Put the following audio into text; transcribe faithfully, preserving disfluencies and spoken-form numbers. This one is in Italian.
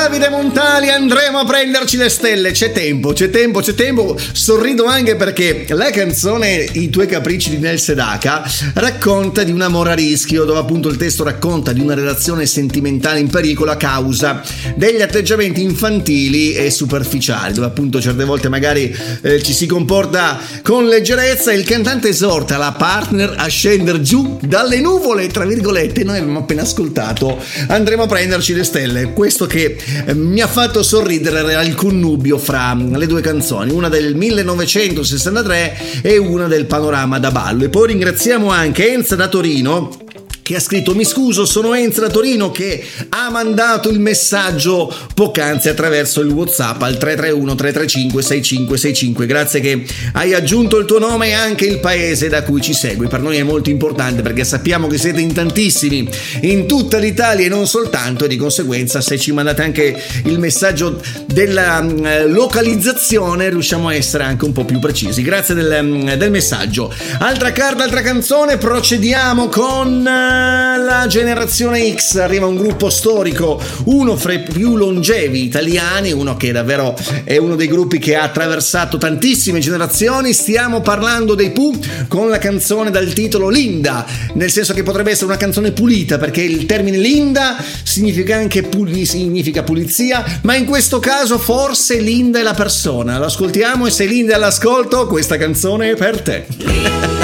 Davide Montali, andremo a prenderci le stelle. C'è tempo, c'è tempo, c'è tempo. Sorrido anche perché la canzone I tuoi capricci di Nel Sedaka racconta di un amore a rischio, dove appunto il testo racconta di una relazione sentimentale in pericolo a causa degli atteggiamenti infantili e superficiali, dove appunto certe volte magari eh, ci si comporta con leggerezza. Il cantante esorta la partner a scendere giù dalle nuvole, tra virgolette. Noi abbiamo appena ascoltato Andremo a prenderci le stelle. Questo che mi ha fatto sorridere era il connubio fra le due canzoni, una del millenovecentosessantatré e una del Panorama da ballo. E poi ringraziamo anche Enza da Torino, che ha scritto: mi scuso, sono Enza da Torino, che ha mandato il messaggio poc'anzi attraverso il WhatsApp al tre tre uno tre tre cinque sei cinque sei cinque. Grazie che hai aggiunto il tuo nome e anche il paese da cui ci segui. Per noi è molto importante perché sappiamo che siete in tantissimi in tutta l'Italia e non soltanto, e di conseguenza se ci mandate anche il messaggio della eh, localizzazione riusciamo a essere anche un po' più precisi. Grazie del, del messaggio. Altra carta, altra canzone, procediamo con la generazione X. Arriva un gruppo storico, uno fra i più longevi italiani, uno che davvero è uno dei gruppi che ha attraversato tantissime generazioni. Stiamo parlando dei Pooh con la canzone dal titolo Linda, nel senso che potrebbe essere una canzone pulita, perché il termine Linda significa anche puli- significa pulizia, ma in questo caso forse Linda è la persona. Lo ascoltiamo e se Linda è all'ascolto, questa canzone è per te.